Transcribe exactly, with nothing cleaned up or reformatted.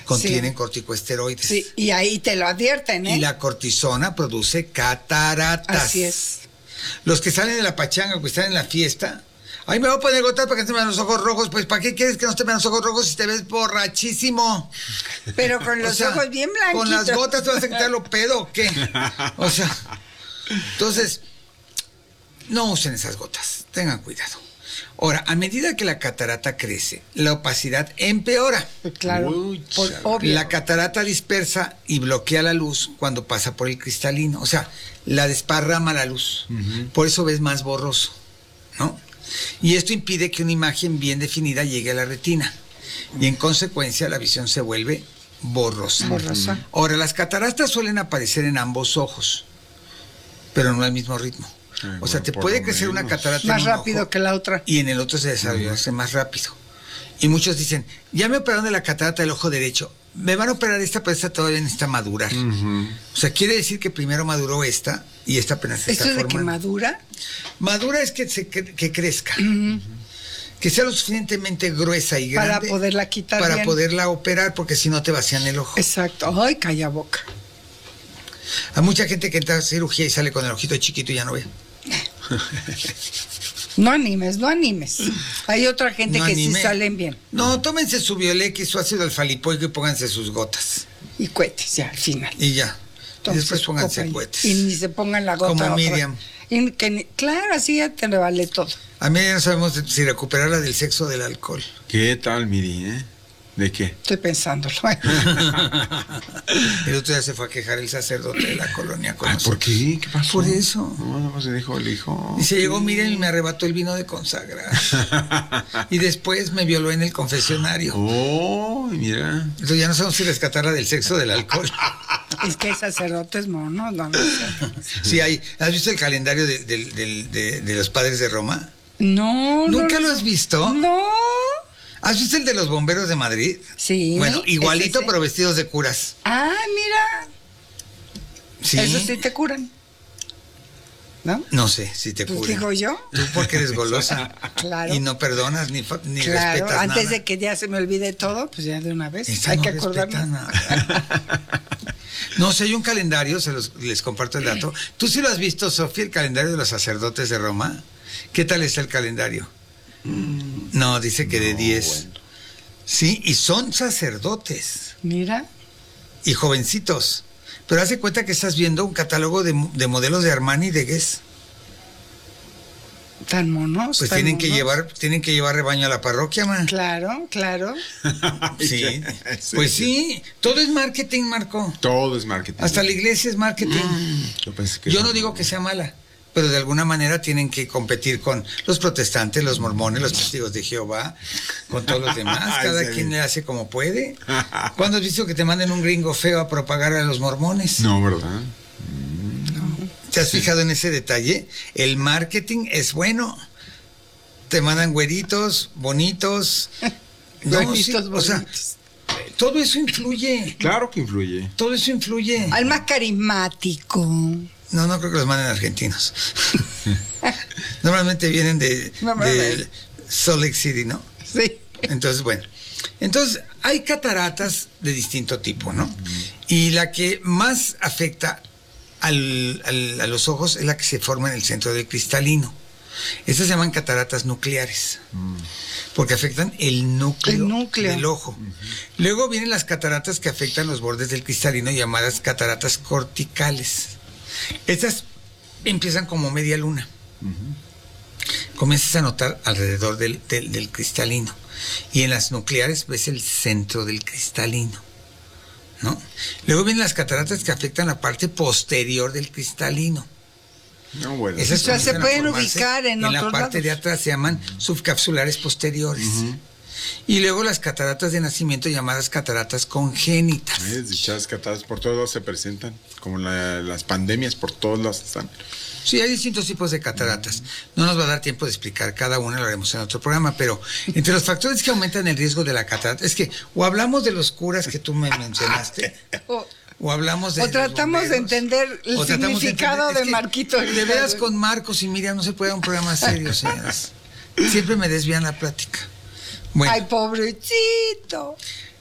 contienen Sí. corticosteroides. Sí, y ahí te lo advierten, ¿eh? Y la cortisona produce cataratas. Así es. Los que salen de la pachanga, que están en la fiesta, ay, me voy a poner gotas para que no se me vean los ojos rojos. Pues, ¿para qué quieres que no te vean los ojos rojos si te ves borrachísimo? Pero con los O sea, ojos bien blanquitos. ¿con las gotas te vas a quitar lo pedo o qué? O sea, entonces, no usen esas gotas, tengan cuidado. Ahora, a medida que la catarata crece, la opacidad empeora. Claro, Uy, por chale. obvio. La catarata dispersa y bloquea la luz cuando pasa por el cristalino. O sea, la desparrama la luz. Ujú. Por eso ves más borroso, ¿no? Y esto impide que una imagen bien definida llegue a la retina. Y en consecuencia la visión se vuelve borrosa. Borrosa. Ahora, las cataratas suelen aparecer en ambos ojos, pero no al mismo ritmo. Ay, O sea, bueno, te por puede lo crecer una menos. catarata Más en un rápido ojo que la otra. y en el otro se desarrolla más rápido. Y muchos dicen, ya me operaron de la catarata del ojo derecho, me van a operar esta, pero esta todavía necesita madurar. Ujú. O sea, quiere decir que primero maduró esta y esta apenas se ¿Esto está es de que formando. madura? Madura es que, se, que, que crezca, que sea lo suficientemente gruesa y Para grande poderla quitar para bien. poderla operar, porque si no te vacían el ojo. Exacto. Ay, calla boca. Hay mucha gente que entra a cirugía y sale con el ojito chiquito y ya no ve. No animes, no animes. Hay otra gente No que anime. sí salen bien. No, tómense su Violex y su ácido alfa-lipoico y pónganse sus gotas. Y cohetes, ya, al final. Y ya. Y Entonces, después pónganse cocaína. cohetes. Y ni se pongan la gota. Como otra. Miriam. Y que ni- claro, así ya te le vale todo. A mí ya no sabemos si recuperarla del sexo o del alcohol. ¿Qué tal, Miri, eh? ¿De qué? Estoy pensándolo. El otro día se fue a quejar el sacerdote de la colonia con Ay, nosotros. ¿por qué? ¿Qué pasó? Por eso. No, no, se dijo el hijo. Y se llegó, miren, y me arrebató el vino de consagrar. Y después me violó en el confesionario. Oh, mira. Entonces ya no sabemos si rescatarla del sexo o del alcohol. Es que hay sacerdotes monos, no, no sé. Sí, hay. ¿Has visto el calendario de, del- del- de- de los padres de Roma? No, ¿Nunca no, lo has visto? No. ¿Has visto el de los bomberos de Madrid? Sí. Bueno, igualito, ese sí. pero vestidos de curas. Ah, mira. Sí. Eso sí te curan. ¿No? No sé si te Pues curan. digo yo. Tú porque eres golosa. Claro. Y no perdonas ni, fa- ni Claro, respetas antes nada. de que ya se me olvide todo, pues ya de una vez. Esta hay no que respeta acordarnos. nada. No sé, hay un calendario, se los, les comparto el dato. ¿Tú sí lo has visto, Sofía, el calendario de los sacerdotes de Roma? ¿Qué tal está el calendario? No, dice que de diez. Sí, y son sacerdotes Mira. y jovencitos. Pero haz de cuenta que estás viendo un catálogo de, de modelos de Armani y de Guess. Tan monos. Pues tan tienen que monos. llevar, tienen que llevar rebaño a la parroquia, man. Claro, claro. Sí. Pues sí, todo es marketing, Marco. Todo es marketing. Hasta la iglesia es marketing. Yo pensé que Yo era- no digo que sea mala, pero de alguna manera tienen que competir con los protestantes, los mormones, los testigos de Jehová, con todos los demás. Cada Sí. quien le hace como puede. ¿Cuándo has visto que te manden un gringo feo a propagar a los mormones? No, ¿verdad? ¿Te has fijado en ese detalle? El marketing es bueno. Te mandan güeritos, bonitos. No, Güeritos sí, o sea, bonitos. todo eso influye. Claro que influye. Todo eso influye. Al más carismático. No, no creo que los manden argentinos. Normalmente vienen de, Normalmente. de Salt Lake City, ¿no? Sí. Entonces, bueno. Entonces, hay cataratas de distinto tipo, ¿no? Y la que más afecta al- al- a los ojos es la que se forma en el centro del cristalino. Estas se llaman cataratas nucleares, porque afectan el núcleo, El núcleo. del ojo. Luego vienen las cataratas que afectan los bordes del cristalino, llamadas cataratas corticales. Estas empiezan como media luna. Comienzas a notar alrededor del, del- del cristalino. Y en las nucleares ves el centro del cristalino, ¿no? Luego vienen las cataratas que afectan la parte posterior del cristalino. No, bueno. Esas O sea, se comienzan a pueden formarse ubicar en la otros parte lados. de atrás se llaman subcapsulares posteriores. Y luego las cataratas de nacimiento llamadas cataratas congénitas. Eh, Dichas cataratas por todos lados se presentan, como la- las pandemias por todos lados están. Sí, hay distintos tipos de cataratas. No nos va a dar tiempo de explicar cada una, lo haremos en otro programa, pero entre los factores que aumentan el riesgo de la catarata, es que o hablamos de los curas que tú me mencionaste, O, o hablamos de o los tratamos de bomberos, entender el o tratamos significado entender- es de que Marquito. De veras con Marcos y Miriam no se puede dar un programa serio, señoras. Siempre me desvían la plática. Bueno, Ay, pobrecito.